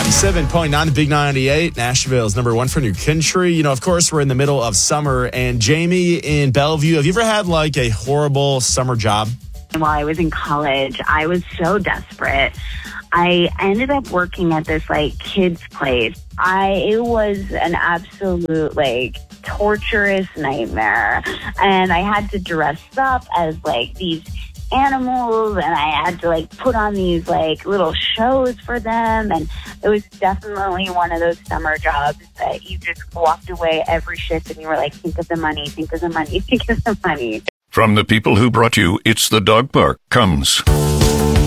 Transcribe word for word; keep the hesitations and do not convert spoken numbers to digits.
ninety-seven point nine, the Big ninety-eight, Nashville's number one for New Country. You know, of course, we're in the middle of summer. And Jamie in Bellevue, have you ever had like a horrible summer job? While I was in college, I was so desperate. I ended up working at this like kids place. I it was an absolute like torturous nightmare, and I had to dress up as like these animals, and I had to like put on these like little shows for them, and it was definitely one of those summer jobs that you just walked away every shift and you were like, think of the money, think of the money, think of the money. From the people who brought you It's the Dog Park comes